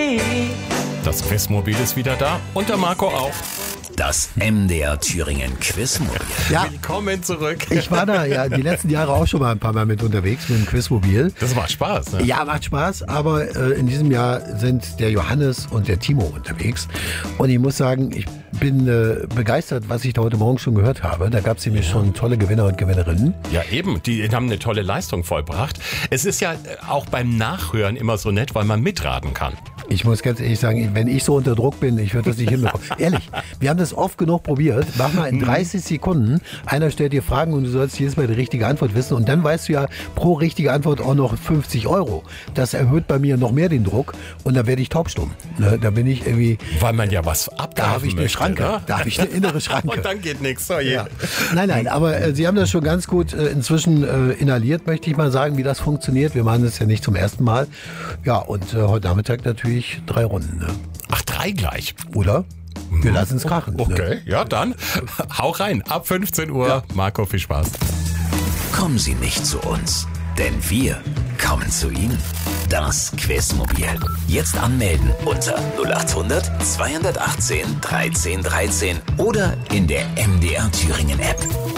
Das Quizmobil ist wieder da und der Marco auch. Das MDR Thüringen Quizmobil. Ja, Willkommen zurück. ich war da ja die letzten Jahre auch schon mal ein paar Mal mit unterwegs mit dem Quizmobil. Das macht Spaß, ne? Ja, macht Spaß, aber in diesem Jahr sind der Johannes und der Timo unterwegs. Und ich muss sagen, ich bin begeistert, was ich da heute Morgen schon gehört habe. Da gab es nämlich schon tolle Gewinner und Gewinnerinnen. Ja, eben. Die haben eine tolle Leistung vollbracht. Es ist ja auch beim Nachhören immer so nett, weil man mitraten kann. Ich muss ganz ehrlich sagen, wenn ich so unter Druck bin, ich würde das nicht hinbekommen. Ehrlich, wir haben das oft genug probiert. Mach mal in 30 Sekunden. Einer stellt dir Fragen und du sollst jedes Mal die richtige Antwort wissen. Und dann weißt du ja pro richtige Antwort auch noch 50 €. Das erhöht bei mir noch mehr den Druck. Und dann werde ich taubstumm. Ne? Da bin ich irgendwie... Weil man ja was abgreifen Da habe ich eine möchte, Schranke. ne? Da habe ich eine innere Schranke. Und dann geht nichts. Oh je. Ja. Nein, aber Sie haben das schon ganz gut inzwischen inhaliert, möchte ich mal sagen, wie das funktioniert. Wir machen das ja nicht zum ersten Mal. Ja, und heute Nachmittag natürlich 3 Runden. Ne? Ach, 3 gleich. Oder? Wir lassen es krachen. Okay, Ne? ja dann. Hau rein. Ab 15 Uhr. Ja. Marco, viel Spaß. Kommen Sie nicht zu uns, denn wir kommen zu Ihnen. Das Quizmobil. Jetzt anmelden unter 0800 218 13 13 oder in der MDR Thüringen App.